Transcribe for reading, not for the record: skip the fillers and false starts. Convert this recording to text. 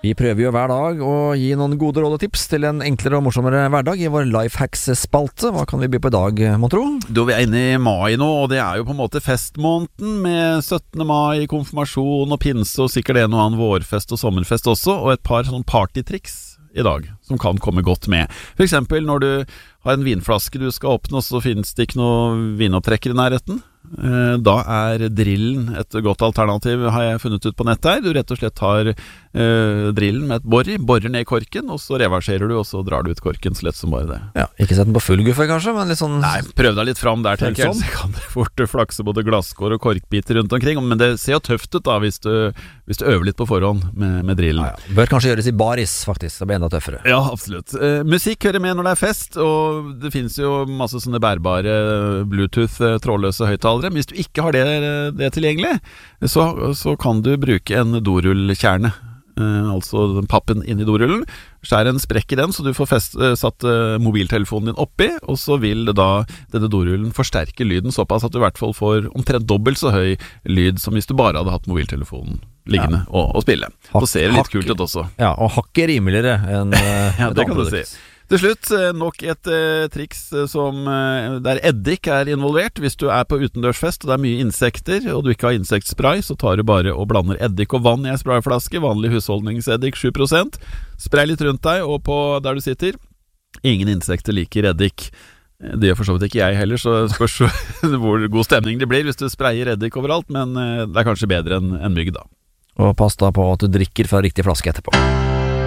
Vi prøver jo hver dag å gi noen gode råd og tips til en enklere og morsommere hverdag i vår Lifehacks-spalte. Hva kan vi by på i dag, mon tro? Vi er inne i mai nå, og det er jo på en måte festmåneden med 17. mai, konfirmasjon og pinse, og sikkert en og annen vårfest og sommerfest også, og et par sånn partytriks i dag som kan komme godt med. For eksempel når du har en vinflaske du skal åpne, og så finnes det ikke noe vinopptrekker i nærheten. Da er drillen et godt alternativ, har jeg funnet ut på nettet her. Du rett og slett tar drillen med et borer ned korken, og så reverserer du, og så drar du ut korken så lett som bare det. Ja, ikke sett den på full guffe kanskje, men litt sånn... Nei, prøv deg litt fram der, tenker jeg. Så kan det fort flakse både glasskår og korkbiter rundt omkring, men det ser jo tøft ut da, hvis du øver litt på forhånd med drillen. Ja. Bør kanskje gjøres i baris, faktisk, det blir enda tøffere. Ja, absolutt. Musikk hører med når det er fest, og det finnes jo masse sånne bærbare Bluetooth trådløse høyttalere. Men hvis du ikke har det tilgjengelig, så kan du bruke en dorullkjerne. Altså den pappen inn i dorullen. Skjær en sprekk i den, så du får satt mobiltelefonen din oppi, og så vil denne dorullen forsterke lyden såpass at du i hvert fall får omtrent dobbelt så høy lyd som hvis du bare hadde hatt mobiltelefonen liggende og spille. Så ser det litt kult ut også. Ja, og hakket rimeligere enn ja, det kan du si. Til slutt, nok et triks der eddik er involvert. Hvis du er på utendørsfest og det er mye insekter, og du ikke har insektspray, så tar du bare og blander eddik og vann i en sprayflaske, vanlig husholdningseddik 7%. Spray litt rundt deg og på der du sitter. Ingen insekter liker eddik. Det gjør for så vidt ikke jeg heller, så spørs hvor god stemning det blir hvis du sprayer eddik overalt, men det er kanskje bedre enn mygg da. Og pass da på at du drikker fra riktig flaske etterpå.